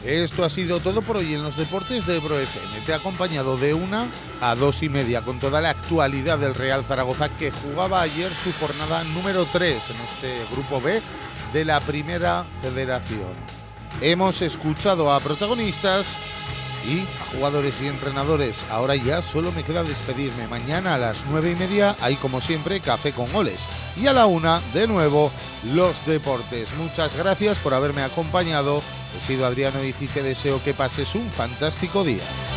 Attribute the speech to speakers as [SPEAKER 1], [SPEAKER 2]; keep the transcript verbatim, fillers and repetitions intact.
[SPEAKER 1] Esto ha sido todo por hoy en los deportes de Ebro F M. Te he acompañado de una a dos y media con toda la actualidad del Real Zaragoza, que jugaba ayer su jornada número tres en este grupo B de la Primera Federación. Hemos escuchado a protagonistas y a jugadores y entrenadores. Ahora ya solo me queda despedirme. Mañana a las nueve y media hay, como siempre, Café con Goles. Y a la una, de nuevo, los deportes. Muchas gracias por haberme acompañado. He sido Adriano Izzi y te deseo que pases un fantástico día.